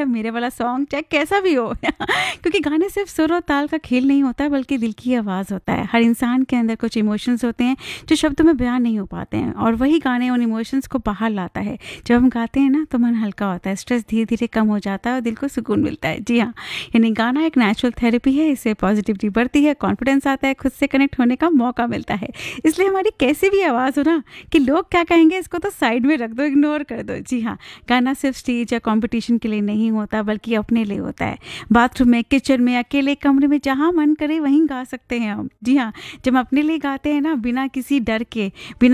है मेरे वाला सॉन्ग, चाहे कैसा भी हो। क्योंकि गाने सिर्फ सुर और ताल का खेल नहीं होता, बल्कि दिल की आवाज़ होता है। हर इंसान के अंदर कुछ इमोशंस होते हैं जो शब्दों में बयान नहीं हो पाते हैं, और वही गाने उन इमोशंस को बाहर लाता है। जब हम गाते हैं ना तो मन हल्का होता है, स्ट्रेस धीरे धीरे कम हो जाता है और दिल को सुकून मिलता है। जी हाँ, यानी गाना एक नेचुरल थेरेपी है। इससे पॉजिटिविटी बढ़ती है, कॉन्फिडेंस आता है, खुद से कनेक्ट होने का मौका मिलता है। इसलिए हमारी कैसी भी आवाज़ हो ना, कि लोग क्या कहेंगे इसको तो साइड में रख दो, इग्नोर कर दो। जी हाँ, गाना सिर्फ स्टेज या कंपटीशन के लिए नहीं होता, बल्कि अपने लिए होता है। बाथरूम में, किचन में, अकेले कमरे में, जहाँ मन करे वहीं गा सकते हैं हम। जी हाँ, जब हम अपने लिए गाते हैं ना, बिना किसी डर के, बिना